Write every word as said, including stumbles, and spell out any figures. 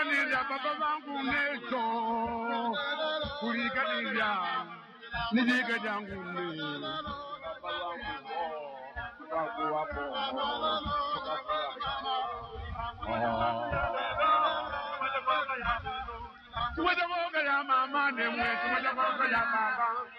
nida baba wangu neto kulika nida nidika jangu ne baba wangu wapo wapo Tuwaja moga ya mama ne mwe tuwaja moga ya baba